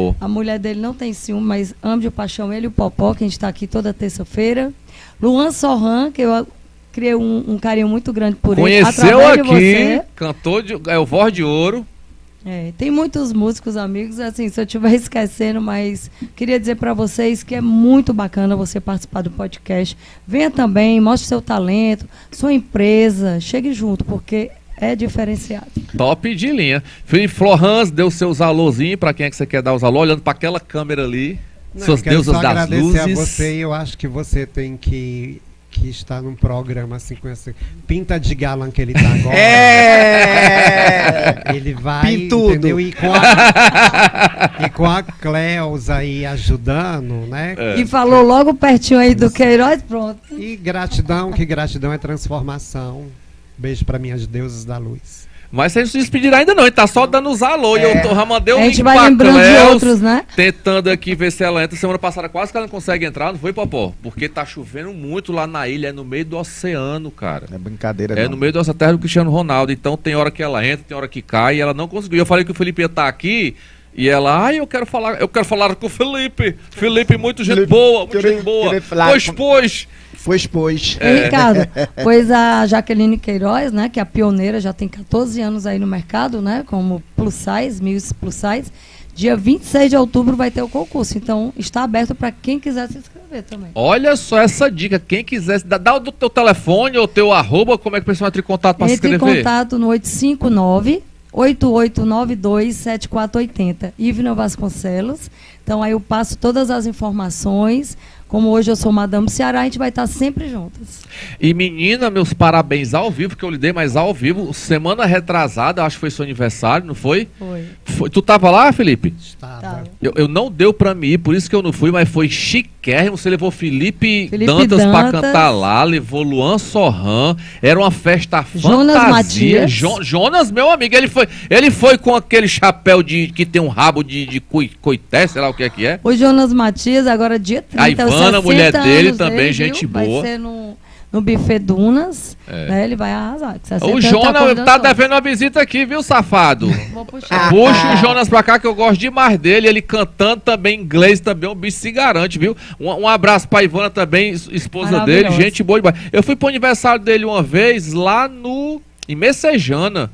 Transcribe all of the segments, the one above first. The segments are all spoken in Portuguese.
Popó. A mulher dele não tem ciúme, mas amo de paixão ele e o Popó, que a gente está aqui toda terça-feira. Luan Sorran, que eu criei um carinho muito grande por ele. Conheceu aqui, cantor, o Voz de Ouro. Tem muitos músicos amigos, assim, se eu estiver esquecendo, mas queria dizer para vocês que é muito bacana você participar do podcast. Venha também, mostre seu talento, sua empresa, chegue junto, porque é diferenciado. Top de linha. Felipe Florans, deu seus alôzinhos para quem é que você quer dar os alô, olhando para aquela câmera ali. Suas deusas das agradecer luzes. A você, eu acho que você tem que estar num programa assim com esse pinta de galã que ele tá agora. Ele vai, entendeu? E com a Cleusa aí ajudando, né? E falou logo pertinho aí do Queiroz, pronto. E gratidão, que gratidão é transformação. Beijo para minhas deusas da luz. Mas você não se despedirá ainda não, ele tá só dando os alô. E eu já mandei um link vai lembrando de outros, né? Tentando aqui ver se ela entra. Semana passada quase que ela não consegue entrar, não foi, Popó? Porque tá chovendo muito lá na ilha, é no meio do oceano, cara. É brincadeira, no meio do oceano, terra do Cristiano Ronaldo. Então tem hora que ela entra, tem hora que cai, e ela não conseguiu. Eu falei que o Felipe ia estar aqui, e ela, eu quero falar com o Felipe. Felipe, muito gente boa, muito gente boa. Pois. Ricardo, pois a Jaqueline Queiroz, né, que é a pioneira, já tem 14 anos aí no mercado, né, como plus size, Miss Plus Size. Dia 26 de outubro vai ter o concurso, então está aberto para quem quiser se inscrever também. Olha só essa dica, quem quiser, dá o teu telefone ou o teu arroba, como é que o pessoal entra em contato para se inscrever? Entre em contato no 859-8892-7480. Ivna Vasconcelos. Então aí eu passo todas as informações. Como hoje eu sou Madame Ceará, a gente vai estar sempre juntas. E menina, meus parabéns ao vivo, que eu lhe dei, mas ao vivo, semana retrasada, acho que foi seu aniversário, não foi? Foi. Tu tava lá, Felipe? Estava. Eu não deu pra mim ir, por isso que eu não fui, mas foi chiquérrimo. Você levou Felipe Dantas pra cantar lá, levou Luan Sorran, era uma festa Jonas fantasia. Matias. Jonas, meu amigo, ele foi com aquele chapéu que tem um rabo de coité, sei lá o que é. O Jonas Matias, agora dia 30, a Ivana, a mulher dele também, gente boa. Vai ser no Buffet Dunas, né, ele vai arrasar. O Jonas tá devendo uma visita aqui, viu, safado? Vou puxar. Puxa o Jonas pra cá, que eu gosto demais dele, ele cantando também inglês, também, o bicho se garante, viu? Um abraço pra Ivana também, esposa dele, gente boa demais. Eu fui pro aniversário dele uma vez, lá em Messejana,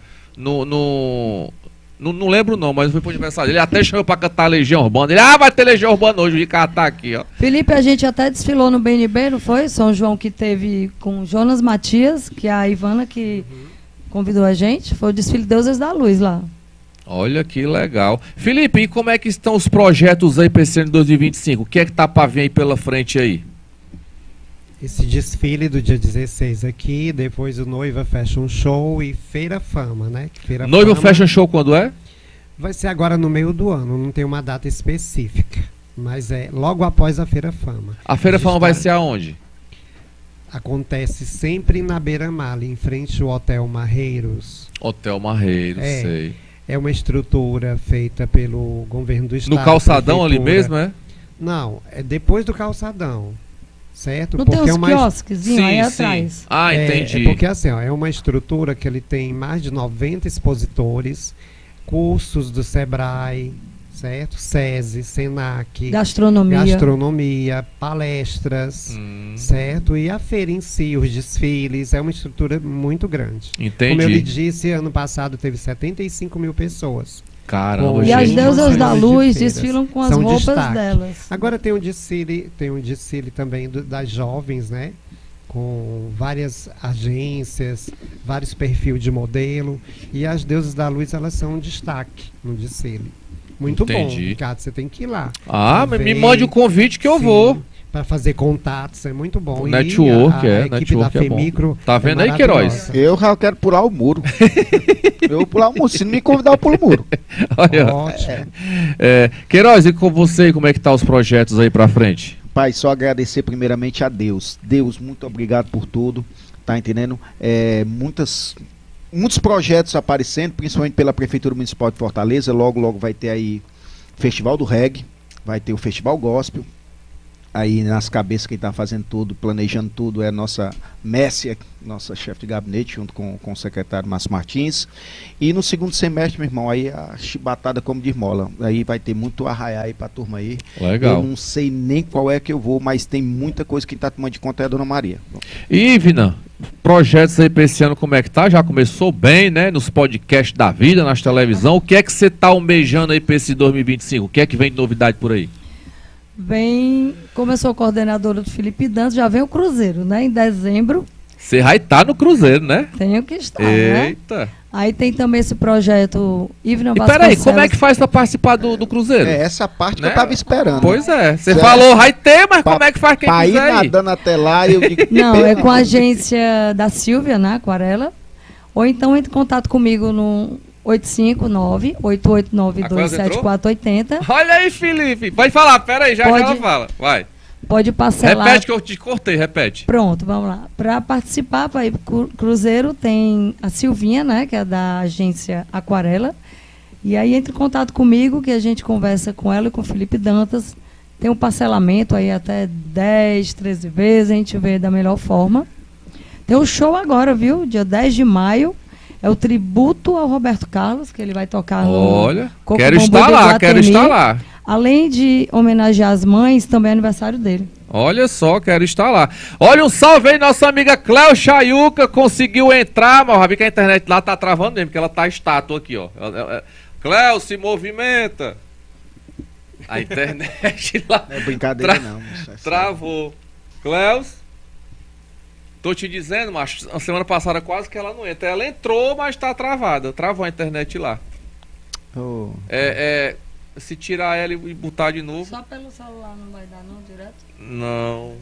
não lembro não, mas eu fui pro aniversário dele. Ele até chamou pra cantar Legião Urbana. Ele, vai ter Legião Urbana hoje, o Ricardo tá aqui, ó. Felipe, a gente até desfilou no BNB, não foi? São João, que teve com Jonas Matias, que é a Ivana que convidou a gente. Foi o desfile Deusas da Luz lá. Olha que legal. Felipe, e como é que estão os projetos aí pra esse ano de 2025? O que é que tá pra vir aí pela frente aí? Esse desfile do dia 16 aqui, depois o Noiva Fashion Show e Feira Fama, né? Noiva Fashion Show quando é? Vai ser agora no meio do ano, não tem uma data específica, mas é logo após a Feira Fama. A Feira Fama vai ser aonde? Acontece sempre na Beira-Mar, ali em frente ao Hotel Marreiros. Hotel Marreiros, sei. É uma estrutura feita pelo governo do estado. No calçadão ali mesmo, é? Não, é depois do calçadão. Certo? Não porque tem uns quiosquezinhos aí atrás. Entendi. Porque assim, é uma estrutura que ele tem mais de 90 expositores, cursos do Sebrae, certo? SESI, SENAC, gastronomia, palestras, certo? E a feira em si, os desfiles, é uma estrutura muito grande. Entendi. Como eu lhe disse, ano passado teve 75 mil pessoas. Caramba, e as deusas da luz desfilam com as roupas delas. Agora tem um desfile também das jovens, né? Com várias agências, vários perfis de modelo. E as deusas da luz, elas são um destaque no desfile. Muito bom, Ricardo, você tem que ir lá. Mas me mande o convite que eu vou. Para fazer contatos, é muito bom. O network, a equipe da Femicro tá vendo aí, Queiroz? Eu já quero pular o muro. Eu vou pular o muro. Se não me convidar, eu pulo o muro. Ótimo. Queiroz, e com você, como é que tá os projetos aí pra frente? Pai, só agradecer primeiramente a Deus. Deus, muito obrigado por tudo. Tá entendendo? Muitos projetos aparecendo, principalmente pela Prefeitura Municipal de Fortaleza. Logo vai ter aí Festival do Reggae, vai ter o Festival Gospel. aí nas cabeças, quem está fazendo tudo, planejando tudo, é a nossa Messia, nossa chefe de gabinete, junto com o secretário Márcio Martins. E no segundo semestre, meu irmão, aí a chibatada como de mola. Aí vai ter muito arraiar aí pra turma aí. Legal. Eu não sei nem qual é que eu vou, mas tem muita coisa que tá tomando de conta é a Dona Maria. E, Vina, projetos aí pra esse ano, como é que tá? Já começou bem, né? Nos podcasts da vida, nas televisão. O que é que você tá almejando aí pra esse 2025? O que é que vem de novidade por aí? Vem, como eu sou coordenadora do Felipe Dantas, já vem o Cruzeiro, né? Em dezembro. Você vai estar no Cruzeiro, né? Tenho que estar, Eita. né? Aí tem também esse projeto Ivna E peraí, como é que faz pra participar do Cruzeiro? É essa parte né? que eu tava esperando. Pois é, você falou vai ter, mas como é que faz quem pra quiser ir nadando até lá, eu digo... Não, é com a agência da Silvia, né? Aquarela. Ou então entre em contato comigo no 859-8892-7480. Olha aí, Felipe. Pode falar, peraí, já ela fala. Vai. Pode parcelar. Repete que eu te cortei, repete. Pronto, vamos lá. Para participar, para ir pro Cruzeiro, tem a Silvinha, né? Que é da agência Aquarela. E aí entre em contato comigo, que a gente conversa com ela e com o Felipe Dantas. Tem um parcelamento aí até 10, 13 vezes, a gente vê da melhor forma. Tem um show agora, viu? Dia 10 de maio. É o tributo ao Roberto Carlos, que ele vai tocar no... Olha, Coco quero Bambu estar de lá, Guatemi. quero estar lá. Além de homenagear as mães, também é aniversário dele. Olha só, quero estar lá. Olha, um salve aí, nossa amiga Cléo Chayuca, conseguiu entrar, mas eu vi que a internet lá tá travando mesmo, porque ela tá estátua aqui, ó. Cléo, se movimenta. A internet lá... Não é brincadeira não. Travou. Cléo... Tô te dizendo, macho, a semana passada quase que ela não entra. Ela entrou, mas tá travada. Travou a internet lá. Oh. Se tirar ela e botar de novo... Só pelo celular não vai dar não, direto? Não.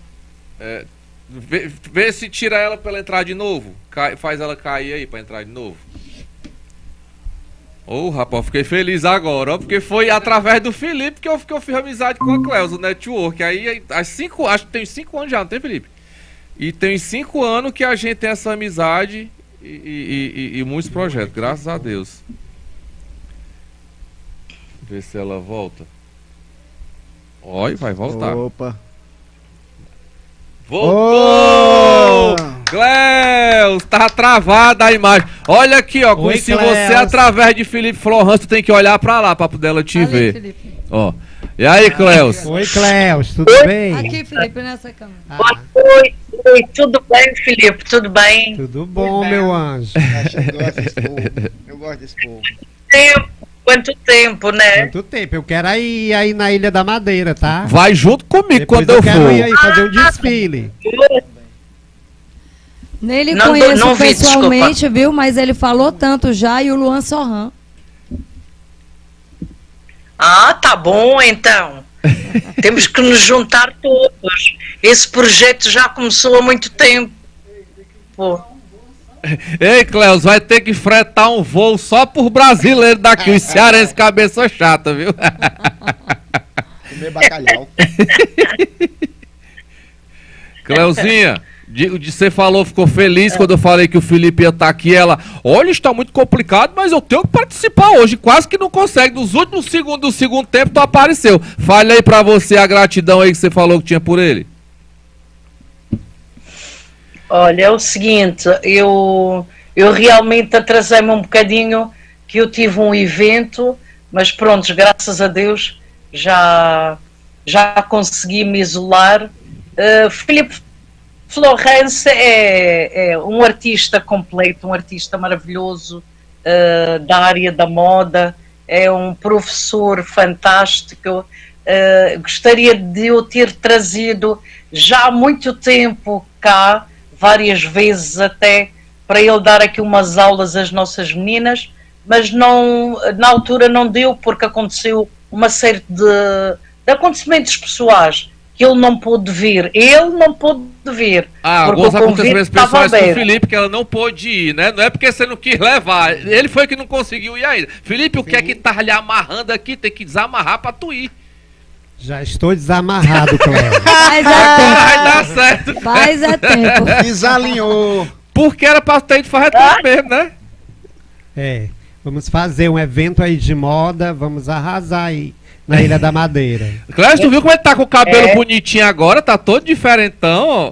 Vê se tira ela pra ela entrar de novo. Faz ela cair aí pra entrar de novo. Rapaz, fiquei feliz agora, ó, porque foi através do Felipe que eu fiz amizade com a Cleusa, o network. Aí, acho que tem 5 anos já, não tem, Felipe? E tem 5 anos que a gente tem essa amizade e muitos projetos, graças a Deus. Ver se ela volta. Olha, vai voltar. Opa. Voltou! Cléus, tá travada a imagem. Olha aqui, ó. Oi, se Cléus. você, através de Felipe Florence, tem que olhar pra lá pra poder ela te ver. Felipe. Ó. E aí, Cléus? Oi, Cléus, tudo bem? Aqui, Felipe, nessa câmera. Oi, tudo bem, Felipe? Tudo bem? Tudo bom, meu anjo? Eu gosto desse povo. Quanto tempo, né? Quanto tempo? Eu quero ir aí na Ilha da Madeira, tá? Vai junto comigo Depois quando eu quero for. ir aí fazer um desfile. Nele Não, conheço não vi, pessoalmente, viu? Mas ele falou tanto já, e o Luan Sorran. Ah, tá bom, então. Temos que nos juntar todos. Esse projeto já começou há muito tempo. Pô. Ei, Cléus, vai ter que fretar um voo só por brasileiro daqui, os cearenses cabeça chata, viu? Comer bacalhau. Cleuzinha, você falou, ficou feliz quando eu falei que o Felipe ia estar aqui. Ela, olha, está muito complicado, mas eu tenho que participar hoje. Quase que não consegue. Nos últimos segundos do segundo tempo, tu apareceu. Fale aí pra você a gratidão aí que você falou que tinha por ele. Olha, é o seguinte, eu realmente atrasei-me um bocadinho, que eu tive um evento, mas pronto, graças a Deus já consegui me isolar. Felipe Florence é um artista completo, um artista maravilhoso da área da moda, é um professor fantástico. Gostaria de eu ter trazido já há muito tempo cá, várias vezes até, para ele dar aqui umas aulas às nossas meninas, mas não, na altura não deu, porque aconteceu uma série de acontecimentos pessoais que ele não pôde vir. Ele não pôde vir. Alguns acontecimentos pessoais com o Felipe, que ela não pôde ir, né? Não é porque você não quis levar. Ele foi que não conseguiu ir ainda. Felipe, o que é que tá lhe amarrando aqui? Tem que desamarrar pra tu ir. Já estou desamarrado, Cléo. Faz Vai dar certo. Faz tempo. Desalinhou. Porque era pra ter ido fazer tudo mesmo, né? Vamos fazer um evento aí de moda, vamos arrasar aí na Ilha da Madeira. Cléus, tu viu como ele tá com o cabelo bonitinho agora? Tá todo diferentão.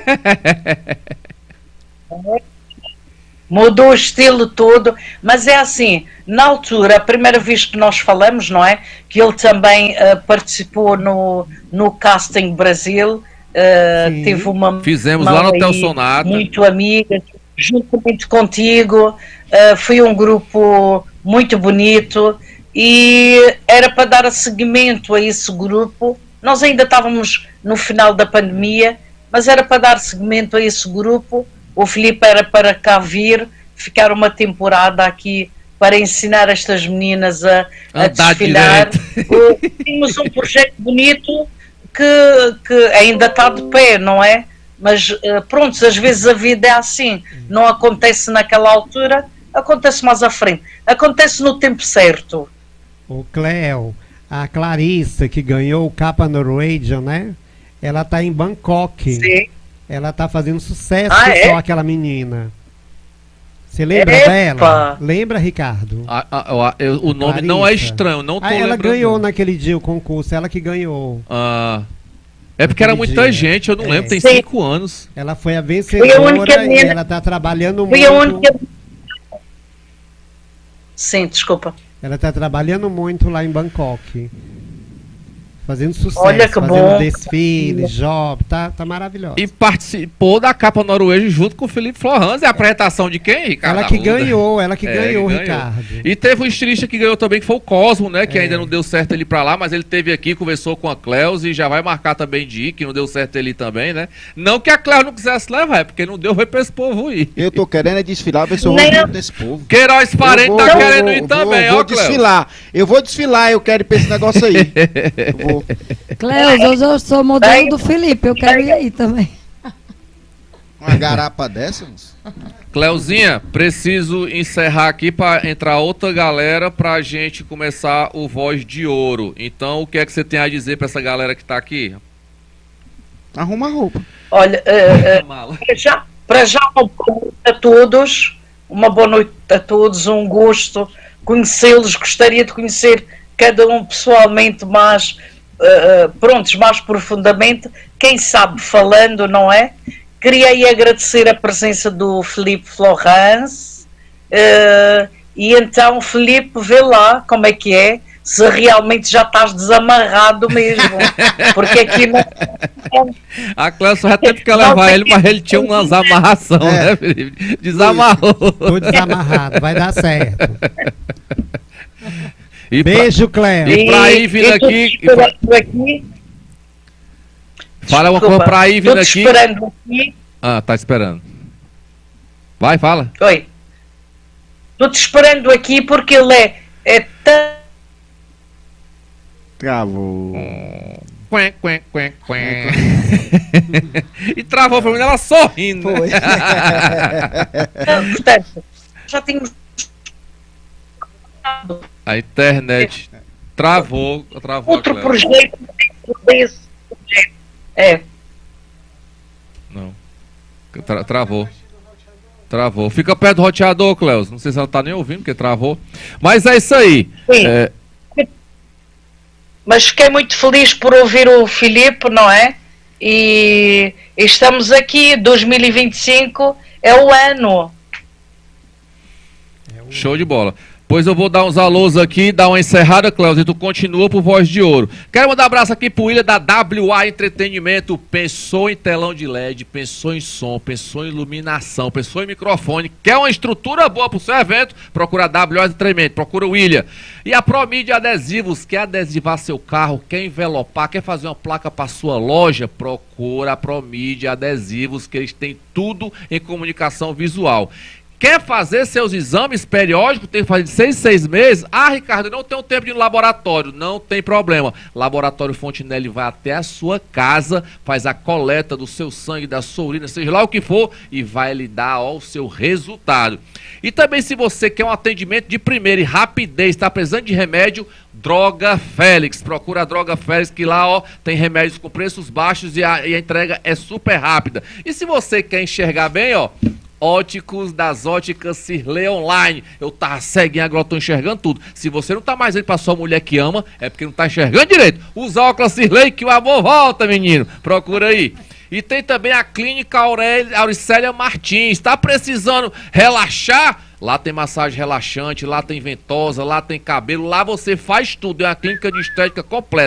Mudou o estilo todo, mas é assim, na altura, a primeira vez que nós falamos, não é? Que ele também participou no Casting Brasil, teve uma... Fizemos lá no Hotel Sonata. Muito amiga, juntamente contigo, foi um grupo muito bonito e era para dar seguimento a esse grupo. Nós ainda estávamos no final da pandemia, mas era para dar seguimento a esse grupo. O Filipe era para cá vir, ficar uma temporada aqui para ensinar estas meninas a desfilar. Tínhamos um projeto bonito que ainda está de pé, não é? Mas pronto, às vezes a vida é assim. Não acontece naquela altura, acontece mais à frente. Acontece no tempo certo. O Cléo, a Clarissa, que ganhou o Capa Norwegian, né? Ela está em Bangkok. Sim. Ela tá fazendo sucesso só aquela menina. Você lembra dela? Lembra, Ricardo? O nome Clarissa. Não é estranho, não tô lembrando. Ela ganhou naquele dia o concurso, ela que ganhou. É porque era muita gente, eu não lembro, tem 5 anos. Ela foi a vencedora e ela tá trabalhando muito. Sim, desculpa. Ela tá trabalhando muito lá em Bangkok. Fazendo sucesso, olha que fazendo bom. Desfiles, job, tá maravilhosa. E participou da Capa Noruega junto com o Filipe Florence. A apresentação de quem, Ricardo? Ela que ganhou, Ricardo. E teve um estilista que ganhou também, que foi o Cosmo, né? Que ainda não deu certo ele ir pra lá, mas ele teve aqui, conversou com a Cléus e já vai marcar também de ir, que não deu certo ele também, né? Não que a Cléus não quisesse levar, é porque não deu, foi pra esse povo ir. Eu tô querendo desfilar, ver se eu vou junto desse povo. Queiroz Parente tá querendo ir também, ó, Cléus. Eu vou desfilar, eu quero ir pra esse negócio aí. Vou. Cléus, hoje eu sou modelo do Felipe, eu quero ir aí também. Uma garapa dessa, moço? Cleuzinha, preciso encerrar aqui para entrar outra galera pra gente começar o Voz de Ouro. Então, o que é que você tem a dizer pra essa galera que tá aqui? Arruma a roupa. Olha, para já uma boa noite a todos, um gosto conhecê-los, gostaria de conhecer cada um pessoalmente mais, mais profundamente, quem sabe falando, não é? Queria agradecer a presença do Filipe Florence, e então, Filipe, vê lá como é que é, se realmente já estás desamarrado mesmo, porque aqui não... A Cléo só já teve que levar ele, mas ele tinha umas amarrações, né, Felipe? Desamarrou. Tô desamarrado, vai dar certo. Beijo, Cléo. E pra ir vindo aqui... Fala uma coisa pra ir vindo aqui. Esperando aqui. Tá esperando. Vai, fala. Oi. Estou te esperando aqui porque ele é tão... Travou. E travou pra mim, ela sorrindo. Foi. Portanto, já tínhamos... A internet travou. Outro projeto desse projeto. Não. Travou. Fica perto do roteador, Cléus. Não sei se ela tá nem ouvindo, porque travou. Mas é isso aí. Sim. Mas fiquei muito feliz por ouvir o Filipe, não é? E estamos aqui, 2025 é o ano. Show de bola. Pois eu vou dar uns alôs aqui, dar uma encerrada, Cléus, e tu continua pro Voz de Ouro. Quero mandar um abraço aqui pro William da WA Entretenimento. Pensou em telão de LED, pensou em som, pensou em iluminação, pensou em microfone. Quer uma estrutura boa pro seu evento? Procura a WA Entretenimento, procura o William. E a Promídia Adesivos, quer adesivar seu carro, quer envelopar, quer fazer uma placa pra sua loja? Procura a Promídia Adesivos, que eles têm tudo em comunicação visual. Quer fazer seus exames periódicos? Tem que fazer de 6 em 6 meses? Ricardo, eu não tenho tempo de ir no laboratório. Não tem problema. Laboratório Fontinelli vai até a sua casa, faz a coleta do seu sangue, da sua urina, seja lá o que for, e vai lhe dar o seu resultado. E também, se você quer um atendimento de primeira e rapidez, está precisando de remédio, Droga Félix. Procura a Droga Félix, que lá tem remédios com preços baixos e a entrega é super rápida. E se você quer enxergar bem, óticos das óticas Cirlei Online. Eu tava ceguinho, agora eu tô enxergando tudo. Se você não tá mais indo pra sua mulher que ama, é porque não tá enxergando direito. Usa óculos Cirlei que o amor volta, menino. Procura aí. E tem também a Clínica Auricélia Martins. Tá precisando relaxar? Lá tem massagem relaxante, lá tem ventosa, lá tem cabelo, lá você faz tudo. É uma clínica de estética completa.